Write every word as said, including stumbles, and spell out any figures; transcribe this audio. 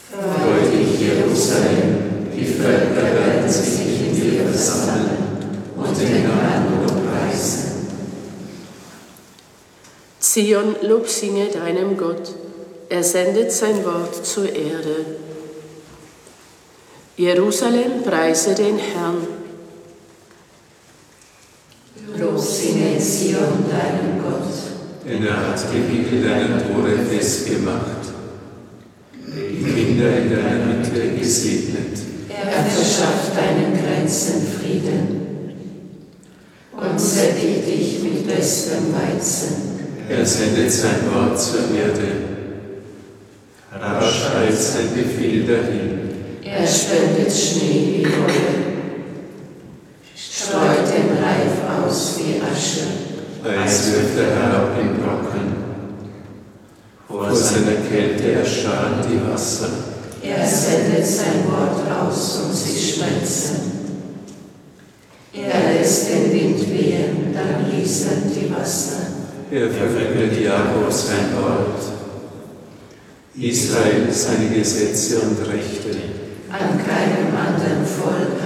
Freu dich, Jerusalem, die Völker werden sich in dir versammeln und den Herrn lobpreisen. Zion, Lob singe deinem Gott, er sendet sein Wort zur Erde. Jerusalem, preise den Herrn. Lob singe Zion deinem Gott, denn er hat die Riegel deiner Tore festgemacht, die Kinder in deiner Mitte gesegnet. Er verschafft deinen Grenzen Frieden und sättigt dich mit bestem Weizen. Er sendet sein Wort zur Erde, rasch eilt sein Befehl dahin. Er spendet Schnee wie Wolle, streut den Reif aus wie Asche. Eis wirft er herab in Brocken, vor seiner Kälte erstarren die Wasser. Er sendet sein Wort aus und sie schmelzen. Er lässt den Wind wehen, dann rieseln die Wasser. Er verkündet Jakob sein Wort, Israel seine Gesetze und Rechte. An keinem anderen Volk